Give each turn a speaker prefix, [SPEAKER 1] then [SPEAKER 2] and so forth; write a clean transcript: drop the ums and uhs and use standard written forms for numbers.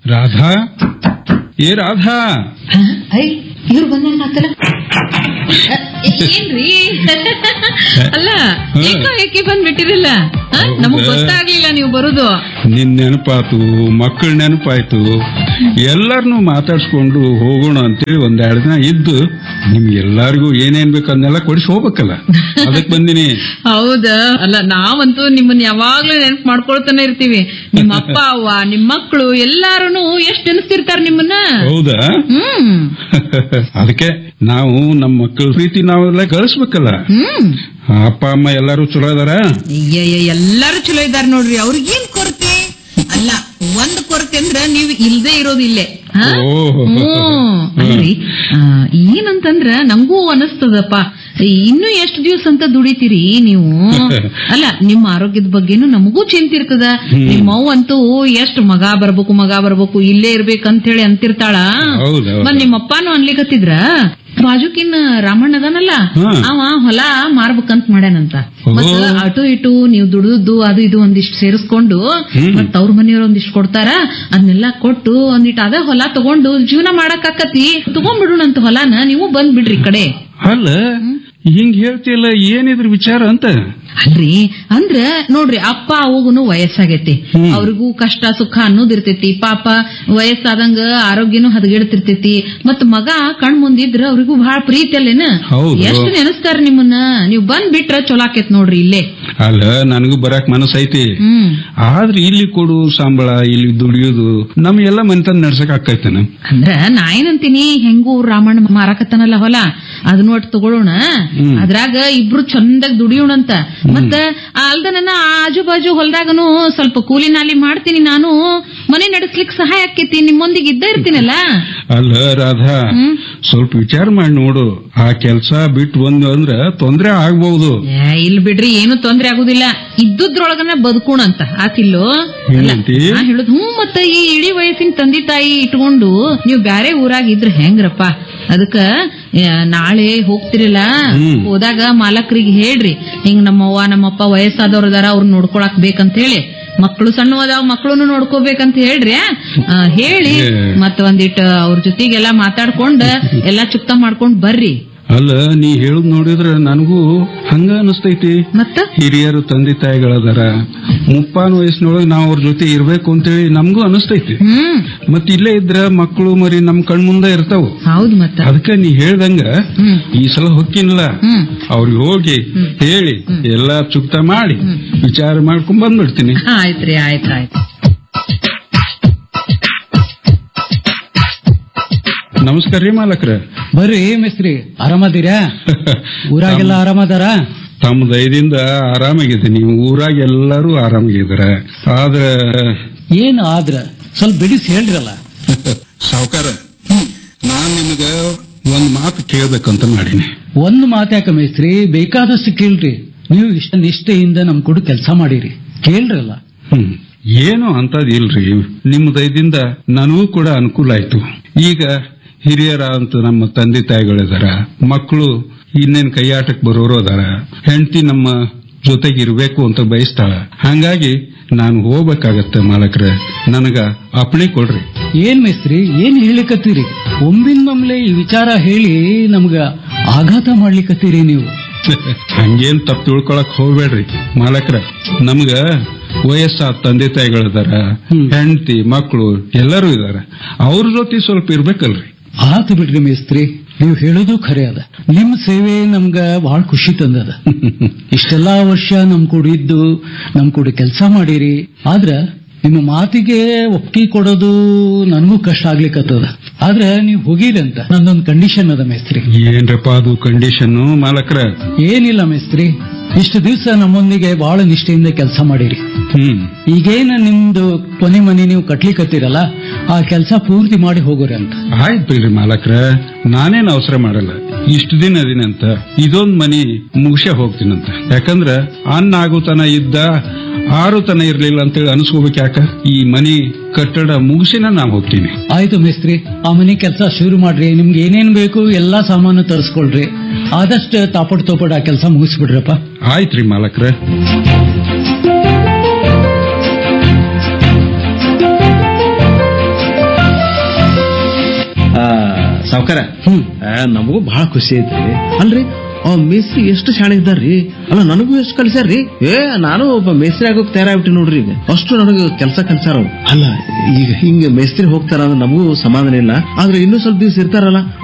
[SPEAKER 1] ರಾಧಾ, ಏ ರಾಧಾ,
[SPEAKER 2] ಇವ್ರು ಬಂದಂಗಾತಲ್ಲ. ಏನ್ರಿ ಅಲ್ಲ ಏಕಾಏಕಿ ಬಂದ್ಬಿಟ್ಟಿರಲ್ಲ, ನಮಗ್ ಗೊತ್ತಾಗ್ಲಿಲ್ಲ ನೀವು ಬರುದು.
[SPEAKER 1] ನಿನ್ ನೆನಪಾತು, ಮಕ್ಕಳ ನೆನಪಾಯ್ತು, ಎಲ್ಲರನ್ನೂ ಮಾತಾಡ್ಸ್ಕೊಂಡು ಹೋಗೋಣ ಅಂತೇಳಿ ಒಂದೆರಡು ದಿನ ಇದ್ದು ನಿಮ್ಗೆಲ್ಲಾರ್ಗು ಏನೇನ್ ಬೇಕು ಅದನ್ನೆಲ್ಲ ಕೊಡಿಸಿ ಹೋಗ್ಬೇಕಲ್ಲ, ಅದಕ್ ಬಂದಿನಿ.
[SPEAKER 2] ಹೌದಾ? ಅಲ್ಲ ನಾವಂತೂ ನಿಮ್ಮನ್ನ ಯಾವಾಗ್ಲೂ ನೆನಪು ಮಾಡ್ಕೊಳ್ತಾನೆ ಇರ್ತೀವಿ. ನಿಮ್ಮ ಅಪ್ಪ ಅವ್ವ, ನಿಮ್ ಮಕ್ಕಳು ಎಲ್ಲಾರು ಎಷ್ಟ್ ನೆನಸ್ತಿರ್ತಾರ ನಿಮ್ಮನ್ನ.
[SPEAKER 1] ಹೌದಾ? ಅದಕ್ಕೆ ನಾವು ನಮ್ಮ ಮಕ್ಕಳ ಪ್ರೀತಿ ನಾವೆಲ್ಲ ಗಳಿಸ್ಬೇಕಲ್ಲ. ಅಪ್ಪ ಅಮ್ಮ ಎಲ್ಲಾರು ಚಲೋ ಇದಾರ?
[SPEAKER 2] ಎಲ್ಲಾರು ಚಲೋ ಇದಾರ ನೋಡ್ರಿ. ಅವ್ರಿಗೇನ್ ಕೊರತೆ ಅಲ್ಲ, ಒಂದ್ ಕೊರತೆ ಅಂದ್ರೆ ನೀವ್ ಇಲ್ದೇ ಇರೋದಿಲ್ಲೇ. ಅಲ್ರಿ ಏನಂತಂದ್ರ ನಂಗೂ ಅನಸ್ತದಪ್ಪ, ಇನ್ನು ಎಷ್ಟು ದಿವಸ ಅಂತ ದುಡಿತೀರಿ ನೀವು? ಅಲ್ಲ ನಿಮ್ಮ ಆರೋಗ್ಯದ ಬಗ್ಗೆನು ನಮಗೂ ಚಿಂತೆ ಇರ್ತದ. ನಿಮ್ಮವ್ ಅಂತೂ ಎಷ್ಟ್ ಮಗ ಬರ್ಬೇಕು ಇಲ್ಲೇ ಇರ್ಬೇಕಂತ ಹೇಳಿ ಅಂತಿರ್ತಾಳ. ಮತ್ ನಿಮ್ಮಪ್ಪನು ಅನ್ಲಿಕತ್ತಿದ್ರ ಬಾಜುಕಿನ್ ರಾಮಣ್ಣ ಅದನಲ್ಲ, ಅವ ಹೊಲ ಮಾರ್ಬೇಕಂತ ಮಾಡ್ಯಾನಂತ. ಮತ್ ಅಟು ಇಟು ನೀವು ದುಡಿದು ಅದು ಇದು ಒಂದಿಷ್ಟು ಸೇರಿಸ್ಕೊಂಡು ಮತ್ ಅವ್ರ ಮನೆಯವ್ರ ಒಂದಿಷ್ಟು ಕೊಡ್ತಾರ, ಅದನ್ನೆಲ್ಲ ಕೊಟ್ಟು ಒಂದಿಟ್ಟು ಅದೇ ಹೊಲ ತಗೊಂಡು ಜೀವನ ಮಾಡಕ್ ಆಕತಿ. ತಗೊಂಡ್ಬಿಡೋಣಂತ ಹೊಲಾನ, ನೀವು ಬಂದ್ ಬಿಡ್ರಿ ಕಡೆ.
[SPEAKER 1] ಅಲ್ಲ ಹಿಂಗ್ ಹೇಳ್ತಿಯಲ್ಲ, ಏನಿದ್ರ ವಿಚಾರ ಅಂತ?
[SPEAKER 2] ಅಲ್ರಿ ಅಂದ್ರ ನೋಡ್ರಿ, ಅಪ್ಪ ಅವಗುನು ವಯಸ್ಸಾಗೈತಿ, ಅವ್ರಿಗೂ ಕಷ್ಟ ಸುಖ ಅನ್ನೋದಿರ್ತೈತಿ. ಪಾಪ ವಯಸ್ಸಾದಂಗ ಆರೋಗ್ಯನೂ ಹದಗೆಡ್ತಿರ್ತೈತಿ. ಮತ್ ಮಗ ಕಣ್ ಮುಂದಿದ್ರ ಅವ್ರಿಗೂ ಬಹಳ ಪ್ರೀತಿ ಅಲ್ಲೇನ, ಎಷ್ಟು ನೆನಸ್ತಾರ ನಿಮ್ಮನ್ನ. ನೀವ್ ಬಂದ್ ಬಿಟ್ರ ಚೊಲೋ ಆಕೇತ್ ನೋಡ್ರಿ ಇಲ್ಲೇ.
[SPEAKER 1] ಅಲ್ಲ ನನಗೂ ಬರಾಕ್ ಮನಸ್ಸೈತಿ, ಆದ್ರೆ ಇಲ್ಲಿ ಕೊಡು ಸಂಬಳ, ಇಲ್ಲಿ ದುಡಿಯೋದು ನಮ್ಗೆಲ್ಲ ಮನೆತನ ನಡ್ಸಕ್ ಆಕೈತೇನ? ಅಂದ್ರ
[SPEAKER 2] ನಾ ಏನಂತೀನಿ, ಹೆಂಗೂ ರಾಮಣ್ಣ ಮಾರಾಕತ್ತಾನಲ್ಲ ಹೊಲ, ಅದನ್ನ ಒಟ್ಟು ತಗೊಳ್ಳೋಣ, ಅದ್ರಾಗ ಇಬ್ರು ಚಂದಾಗ ದುಡಿಯೋಣಂತ. ಮತ್ತ ಅಲ್ದ ನನ್ನ ಆಜು ಬಾಜು ಹೊಲದಾಗನು ಸ್ವಲ್ಪ ಕೂಲಿ ನಾಲಿ ಮಾಡ್ತೀನಿ, ನಾನು ಮನೆ ನಡೆಸ್ಲಿಕ್ಕೆ ಸಹಾಯ ಆಕೇತಿ, ನಿಮ್ಮೊಂದಿಗೆ ಇದ್ದ ಇರ್ತೀನಲ್ಲ.
[SPEAKER 1] ಅಲ್ಲ ರಾಧಾ, ಸ್ವಲ್ಪ ವಿಚಾರ ಮಾಡಿ ನೋಡು, ಆ ಕೆಲ್ಸ ಬಿಟ್ಟು ಬಂದು ಅಂದ್ರ ತೊಂದ್ರೆ ಆಗ್ಬಹುದು.
[SPEAKER 2] ಇಲ್ ಬಿಡ್ರಿ, ಏನು ತೊಂದ್ರೆ ಆಗುದಿಲ್ಲ, ಇದ್ದುದ್ರೊಳಗನ ಬದುಕೋಣಂತ ಆತಿಲ್ಲೋ ಹೇಳುದು. ಮತ್ತ ಈ ಇಡೀ ವಯಸ್ಸಿನ ತಂದೆ ತಾಯಿ ಇಟ್ಕೊಂಡು ನೀವು ಬ್ಯಾರೆ ಊರಾಗ ಇದ್ರ ಹೆಂಗ್ರಪ್ಪ? ಅದಕ್ಕ ನಾಳೆ ಹೋಗ್ತಿರಲ್ಲ, ಹೋದಾಗ ಮಾಲಕರಿಗೆ ಹೇಳ್ರಿ, ಹಿಂಗ್ ನಮ್ಮವ್ವ ನಮ್ಮಪ್ಪ ವಯಸ್ಸಾದವ್ರ ಅದಾರ, ಅವ್ರ ನೋಡ್ಕೊಳಕ್ ಬೇಕಂತ ಹೇಳಿ, ಮಕ್ಕಳು ಸಣ್ಣ ಅದಾವ ಮಕ್ಕಳನ್ನು ನೋಡ್ಕೋಬೇಕಂತ ಹೇಳ್ರಿ. ಹೇಳಿ ಮತ್ತ ಒಂದಿಟ್ಟು ಅವ್ರ ಜೊತೆಗೆಲ್ಲಾ ಮಾತಾಡ್ಕೊಂಡ್ ಎಲ್ಲಾ ಚುಕ್ತ ಮಾಡ್ಕೊಂಡ್ ಬರ್ರಿ.
[SPEAKER 1] ಅಲ್ಲ ನೀ ಹೇಳುದ್ ನೋಡಿದ್ರ ನನಗೂ ಹಂಗ ಅನಿಸ್ತೈತಿ.
[SPEAKER 2] ಮತ್ತ
[SPEAKER 1] ಹಿರಿಯರು ತಂದೆ ತಾಯಿಗಳದಾರ, ಮುಪ್ಪಾನ ವಯಸ್ಸಿನೊಳಗೆ ನಾವ್ ಅವ್ರ ಜೊತೆ ಇರ್ಬೇಕು ಅಂತೇಳಿ ನಮ್ಗೂ ಅನಿಸ್ತೈತಿ. ಮತ್ ಇಲ್ಲೇ ಇದ್ರ ಮಕ್ಕಳು ಮರಿ ನಮ್ ಕಣ್ ಮುಂದೆ ಇರ್ತಾವ.
[SPEAKER 2] ಹೌದು, ಮತ್ತ
[SPEAKER 1] ಅದಕ್ಕ ನೀ ಹೇಳ್ದಂಗ ಈ ಸಲ ಹೊಕ್ಕಿನಲ್ಲ, ಅವ್ರಿಗೆ ಹೋಗಿ ಹೇಳಿ ಎಲ್ಲಾ ಚುಕ್ತ ಮಾಡಿ ವಿಚಾರ ಮಾಡ್ಕೊಂಡ್ ಬಂದ್ಬಿಡ್ತೀನಿ.
[SPEAKER 2] ಆಯ್ತ್ರಿ, ಆಯ್ತಾಯ್ತು.
[SPEAKER 1] ನಮಸ್ಕಾರ ರೀ ಮಾಲಕ್ರ.
[SPEAKER 3] ಬರ್ರಿ ಮಿಸ್ತ್ರಿ, ಆರಾಮದಿರಾ? ಊರಾಗೆಲ್ಲ ಆರಾಮದಾರ?
[SPEAKER 1] ತಮ್ಮ ದಯದಿಂದ ಆರಾಮಾಗಿದೆ. ನೀವು ಊರಾಗ ಎಲ್ಲರೂ ಆರಾಮಾಗಿದಾರ. ಆದ್ರ
[SPEAKER 3] ಏನ್ ಆದ್ರ ಸ್ವಲ್ಪ ಬಿಡಿಸಿ ಹೇಳ್ರಲ್ಲ.
[SPEAKER 1] ಸಾವುಕಾರ, ನಾನ್ ನಿಮಗ ಒಂದ್ ಮಾತು ಕೇಳ್ಬೇಕಂತ ಮಾಡೀನಿ.
[SPEAKER 3] ಒಂದು ಮಾತ್ಯಾಕ ಮೇಸ್ತ್ರಿ, ಬೇಕಾದಷ್ಟು ಕೇಳ್ರಿ. ನೀವು ಇಷ್ಟ ನಿಷ್ಠೆಯಿಂದ ನಮ್ ಕೂಡ ಕೆಲಸ ಮಾಡಿರಿ, ಕೇಳ್ರಲ್ಲ.
[SPEAKER 1] ಏನು ಅಂತದ್ ಇಲ್ರಿ, ನಿಮ್ಮ ದಯದಿಂದ ನನಗೂ ಕೂಡ ಅನುಕೂಲ ಆಯ್ತು. ಈಗ ಹಿರಿಯರ ಅಂತ ನಮ್ಮ ತಂದೆ ತಾಯಿಗಳಿದಾರ, ಮಕ್ಕಳು ಇನ್ನೇನ್ ಕೈಯಾಟಕ್ ಬರೋರು ಅದಾರ, ಹೆಂಡತಿ ನಮ್ಮ ಜೊತೆಗಿರ್ಬೇಕು ಅಂತ ಬಯಸ್ತಾಳ. ಹಂಗಾಗಿ ನಾನು ಹೋಗ್ಬೇಕಾಗತ್ತೆ ಮಾಲಕ್ರೆ, ನನಗ ಅಪ್ಪಣೆ ಕೊಡ್ರಿ.
[SPEAKER 3] ಏನ್ ಮೇಸ್ತ್ರಿ, ಏನ್ ಹೇಳಿಕತ್ತೀರಿ? ಒಮ್ಮಿಂದೊಮ್ಲೆ ಈ ವಿಚಾರ ಹೇಳಿ ನಮ್ಗ ಆಘಾತ ಮಾಡ್ಲಿಕತ್ತೀರಿ ನೀವು.
[SPEAKER 1] ಹಂಗೇನ್ ತಪ್ಪು ತಿಳ್ಕೊಳಕ್ ಹೋಗ್ಬೇಡ್ರಿ ಮಾಲಕ್ರ. ನಮ್ಗ ವಯಸ್ಸಾದ ತಂದೆ ತಾಯಿಗಳಿದಾರ, ಹೆಂಡತಿ ಮಕ್ಕಳು ಎಲ್ಲರೂ ಇದಾರ, ಅವ್ರ ಜೊತೆ ಸ್ವಲ್ಪ ಇರ್ಬೇಕಲ್ರಿ.
[SPEAKER 3] ಆತು ಬಿಡ್ರಿ ಮೇಸ್ತ್ರಿ, ನೀವು ಹೇಳೋದು ಖರೆ ಅದ. ನಿಮ್ ಸೇವೆ ನಮ್ಗ ಬಹಳ ಖುಷಿ ತಂದದ. ಇಷ್ಟೆಲ್ಲಾ ವರ್ಷ ನಮ್ ಕೂಡ ಇದ್ದು ನಮ್ ಕೂಡ ಕೆಲಸ ಮಾಡಿರಿ. ಆದ್ರ ನಿಮ್ಮ ಮಾತಿಗೆ ಒಪ್ಪಿಗೆ ಕೊಡೋದು ನನಗೂ ಕಷ್ಟ ಆಗ್ಲಿಕ್ಕತ್ತದ. ಆದ್ರೆ ನೀವು ಹೋಗಿರಿ ಅಂತ ನಂದೊಂದು ಕಂಡೀಷನ್ ಅದ ಮೇಸ್ತ್ರಿ.
[SPEAKER 1] ಏನ್ರಪ್ಪ ಅದು ಕಂಡೀಷನ್ ಮಾಲಕ್ರ?
[SPEAKER 3] ಏನಿಲ್ಲ ಮೇಸ್ತ್ರಿ, ಇಷ್ಟು ದಿವಸ ನಮ್ಮೊಂದಿಗೆ ಬಹಳ ನಿಷ್ಠೆಯಿಂದ ಕೆಲಸ ಮಾಡಿರಿ. ಈಗೇನ ನಿಮ್ದು ಕೊನೆ ಮನೆ ನೀವು ಕಟ್ಲಿಕತ್ತೀರಲ್ಲ, ಆ ಕೆಲಸ ಪೂರ್ತಿ ಮಾಡಿ ಹೋಗೋರಿ ಅಂತ.
[SPEAKER 1] ಆಯ್ತು ಬಿಡ್ರಿ ಮಾಲಕ್ರ, ನಾನೇನ್ ಅವಸರ ಮಾಡಲ್ಲ. ಇಷ್ಟು ದಿನ ಅದಿನಂತ ಇದೊಂದ್ ಮನಿ ಮುಗಿಸೇ ಹೋಗ್ತೀನಂತ. ಯಾಕಂದ್ರ ಅನ್ನ ಆಗುತನ ಇದ್ದ ಆರುತನ ಇರ್ಲಿಲ್ಲ ಅಂತೇಳಿ ಅನ್ಸ್ಕೋಬೇಕು. ಯಾಕ ಈ ಮನಿ ಕಟ್ಟಡ ಮುಗಿಸಿನ ನಾ ಹೋಗ್ತೀನಿ.
[SPEAKER 3] ಆಯ್ತು ಮೇಸ್ತ್ರಿ, ಆ ಮನೆ ಕೆಲಸ ಶುರು ಮಾಡ್ರಿ. ನಿಮ್ಗೆ ಏನೇನ್ ಬೇಕು ಎಲ್ಲಾ ಸಾಮಾನು ತರಿಸ್ಕೊಳ್ರಿ. ಆದಷ್ಟು ತಾಪಡ್ ತೋಪಡ್ ಆ ಕೆಲಸ ಮುಗಿಸ್ಬಿಡ್ರಪ್ಪ.
[SPEAKER 1] ಆಯ್ತ್ರಿ ಮಾಲಕ್ರ.
[SPEAKER 4] ಸಾವ್ಕಾರ ನಮಗೂ ಬಹಳ ಖುಷಿ ಐತ್ರಿ. ಅಲ್ರಿ ಮೇಸ್ತ್ರಿ ಎಷ್ಟು ಶಾಣೆ ಇದ್ದಾರ್ರಿ. ಅಲ್ಲ ನನಗೂ ಎಷ್ಟು ಕಲ್ಸ್ಯಾರ್ರಿ. ನಾನು ಒಬ್ಬ ಮೇಸ್ತ್ರಿ ಆಗೋಕ್ ತಯಾರಾಗ್ಬಿಟ್ಟಿ ನೋಡ್ರಿ. ಈಗ ಅಷ್ಟು ನನಗೆ ಕೆಲಸ ಕಲ್ಸಾರ. ಅಲ್ಲ ಈಗ ಹಿಂಗ ಮೇಸ್ತ್ರಿ ಹೋಗ್ತಾರ ಅಂದ್ರೆ ನಮಗೂ ಸಮಾಧಾನ ಇಲ್ಲ. ಆದ್ರೆ ಇನ್ನೂ ಸ್ವಲ್ಪ ದಿವ್ಸ ಇರ್ತಾರಲ್ಲ